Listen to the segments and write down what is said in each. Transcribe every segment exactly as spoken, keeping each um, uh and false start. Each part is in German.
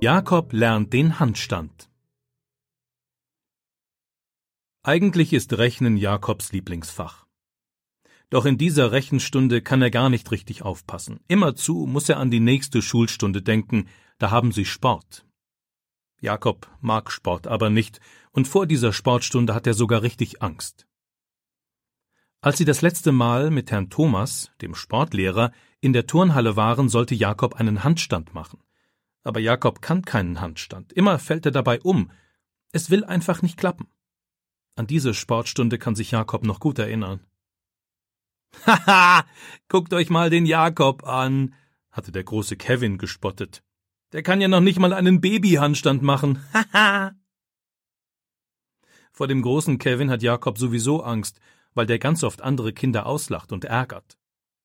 Jakob lernt den Handstand. Eigentlich ist Rechnen Jakobs Lieblingsfach. Doch in dieser Rechenstunde kann er gar nicht richtig aufpassen. Immerzu muss er an die nächste Schulstunde denken, da haben sie Sport. Jakob mag Sport aber nicht, und vor dieser Sportstunde hat er sogar richtig Angst. Als sie das letzte Mal mit Herrn Thomas, dem Sportlehrer, in der Turnhalle waren, sollte Jakob einen Handstand machen. Aber Jakob kann keinen Handstand. Immer fällt er dabei um. Es will einfach nicht klappen. An diese Sportstunde kann sich Jakob noch gut erinnern. »Haha, guckt euch mal den Jakob an«, hatte der große Kevin gespottet. »Der kann ja noch nicht mal einen Babyhandstand machen. Haha!« Vor dem großen Kevin hat Jakob sowieso Angst, weil der ganz oft andere Kinder auslacht und ärgert.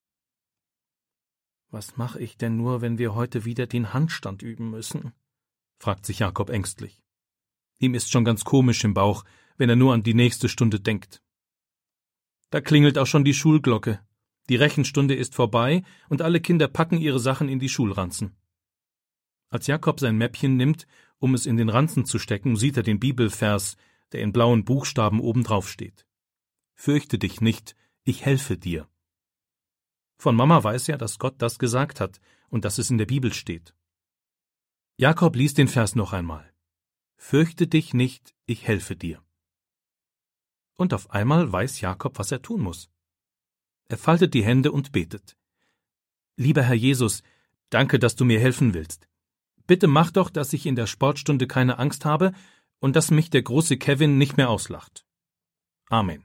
»Was mache ich denn nur, wenn wir heute wieder den Handstand üben müssen?« fragt sich Jakob ängstlich. Ihm ist schon ganz komisch im Bauch, wenn er nur an die nächste Stunde denkt. Da klingelt auch schon die Schulglocke. Die Rechenstunde ist vorbei und alle Kinder packen ihre Sachen in die Schulranzen. Als Jakob sein Mäppchen nimmt, um es in den Ranzen zu stecken, sieht er den Bibelvers, der in blauen Buchstaben obendrauf steht. »Fürchte dich nicht, ich helfe dir.« Von Mama weiß er, dass Gott das gesagt hat und dass es in der Bibel steht. Jakob liest den Vers noch einmal. »Fürchte dich nicht, ich helfe dir.« Und auf einmal weiß Jakob, was er tun muss. Er faltet die Hände und betet. »Lieber Herr Jesus, danke, dass du mir helfen willst. Bitte mach doch, dass ich in der Sportstunde keine Angst habe und dass mich der große Kevin nicht mehr auslacht. Amen.«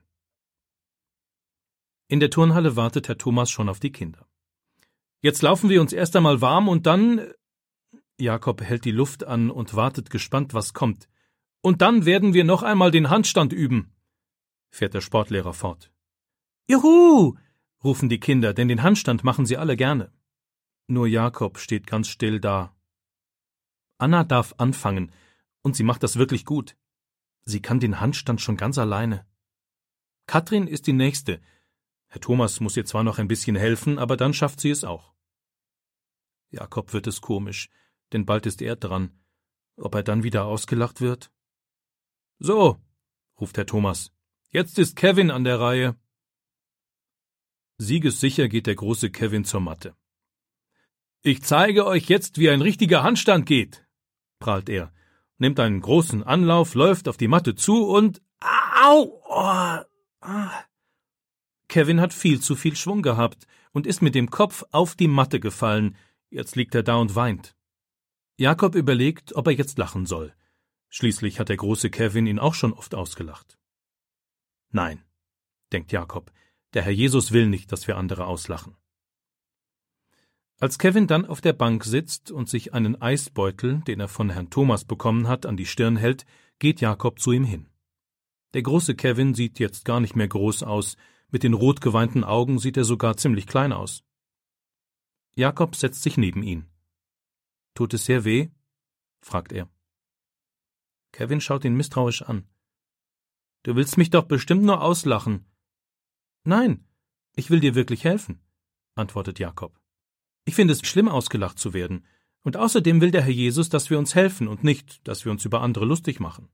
In der Turnhalle wartet Herr Thomas schon auf die Kinder. »Jetzt laufen wir uns erst einmal warm und dann...« Jakob hält die Luft an und wartet gespannt, was kommt. »Und dann werden wir noch einmal den Handstand üben«, fährt der Sportlehrer fort. »Juhu«, rufen die Kinder, denn den Handstand machen sie alle gerne. Nur Jakob steht ganz still da. Anna darf anfangen, und sie macht das wirklich gut. Sie kann den Handstand schon ganz alleine. Katrin ist die Nächste. Herr Thomas muss ihr zwar noch ein bisschen helfen, aber dann schafft sie es auch. Jakob wird es komisch, denn bald ist er dran. Ob er dann wieder ausgelacht wird? »So«, ruft Herr Thomas, »jetzt ist Kevin an der Reihe.« Siegessicher geht der große Kevin zur Matte. »Ich zeige euch jetzt, wie ein richtiger Handstand geht«, prahlt er, nimmt einen großen Anlauf, läuft auf die Matte zu und... Au! Oh, ah. Kevin hat viel zu viel Schwung gehabt und ist mit dem Kopf auf die Matte gefallen. Jetzt liegt er da und weint. Jakob überlegt, ob er jetzt lachen soll. Schließlich hat der große Kevin ihn auch schon oft ausgelacht. Nein, denkt Jakob, der Herr Jesus will nicht, dass wir andere auslachen. Als Kevin dann auf der Bank sitzt und sich einen Eisbeutel, den er von Herrn Thomas bekommen hat, an die Stirn hält, geht Jakob zu ihm hin. Der große Kevin sieht jetzt gar nicht mehr groß aus, mit den rot geweinten Augen sieht er sogar ziemlich klein aus. Jakob setzt sich neben ihn. »Tut es sehr weh?« fragt er. Kevin schaut ihn misstrauisch an. »Du willst mich doch bestimmt nur auslachen.« »Nein, ich will dir wirklich helfen«, antwortet Jakob. »Ich finde es schlimm, ausgelacht zu werden, und außerdem will der Herr Jesus, dass wir uns helfen und nicht, dass wir uns über andere lustig machen.«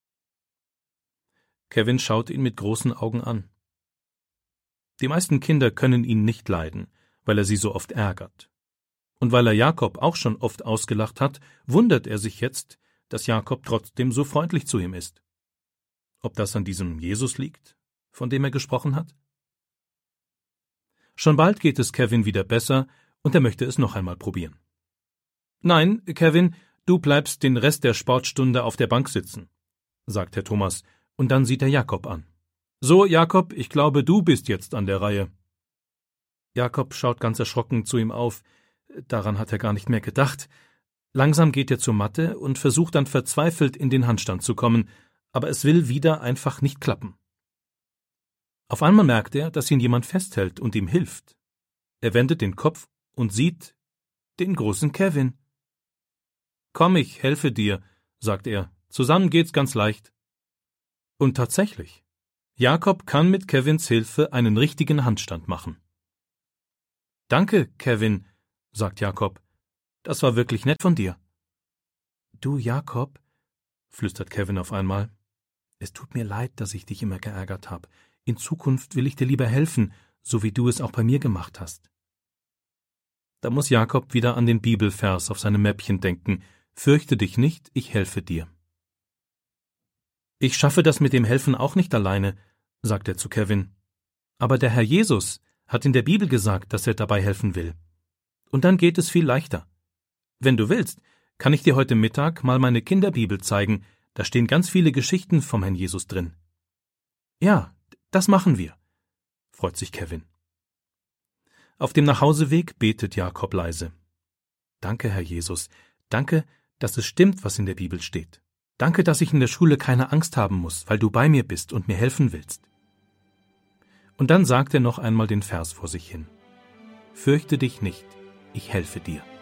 Kevin schaut ihn mit großen Augen an. Die meisten Kinder können ihn nicht leiden, weil er sie so oft ärgert. Und weil er Jakob auch schon oft ausgelacht hat, wundert er sich jetzt, dass Jakob trotzdem so freundlich zu ihm ist. Ob das an diesem Jesus liegt, von dem er gesprochen hat? Schon bald geht es Kevin wieder besser, und er möchte es noch einmal probieren. »Nein, Kevin, du bleibst den Rest der Sportstunde auf der Bank sitzen«, sagt Herr Thomas, und dann sieht er Jakob an. »So, Jakob, ich glaube, du bist jetzt an der Reihe.« Jakob schaut ganz erschrocken zu ihm auf. Daran hat er gar nicht mehr gedacht. Langsam geht er zur Matte und versucht dann verzweifelt in den Handstand zu kommen, aber es will wieder einfach nicht klappen. Auf einmal merkt er, dass ihn jemand festhält und ihm hilft. Er wendet den Kopf und sieht den großen Kevin. »Komm, ich helfe dir«, sagt er, »zusammen geht's ganz leicht.« Und tatsächlich, Jakob kann mit Kevins Hilfe einen richtigen Handstand machen. »Danke, Kevin«, sagt Jakob, »das war wirklich nett von dir.« Du, Jakob, flüstert Kevin auf einmal, es tut mir leid, dass ich dich immer geärgert habe. In Zukunft will ich dir lieber helfen, so wie du es auch bei mir gemacht hast. Da muss Jakob wieder an den Bibelvers auf seinem Mäppchen denken. Fürchte dich nicht, ich helfe dir. Ich schaffe das mit dem Helfen auch nicht alleine, sagt er zu Kevin. Aber der Herr Jesus hat in der Bibel gesagt, dass er dabei helfen will. Und dann geht es viel leichter. Wenn du willst, kann ich dir heute Mittag mal meine Kinderbibel zeigen. Da stehen ganz viele Geschichten vom Herrn Jesus drin. Ja, das machen wir, freut sich Kevin. Auf dem Nachhauseweg betet Jakob leise. Danke, Herr Jesus. Danke, dass es stimmt, was in der Bibel steht. Danke, dass ich in der Schule keine Angst haben muss, weil du bei mir bist und mir helfen willst. Und dann sagt er noch einmal den Vers vor sich hin. Fürchte dich nicht, ich helfe dir.